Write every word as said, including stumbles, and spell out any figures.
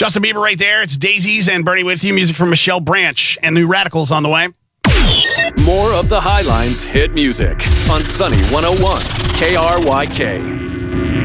Justin Bieber right there. It's Daisies and Bernie with you. Music from Michelle Branch and New Radicals on the way. More of the Highlines hit music on Sunny one oh one K R Y K.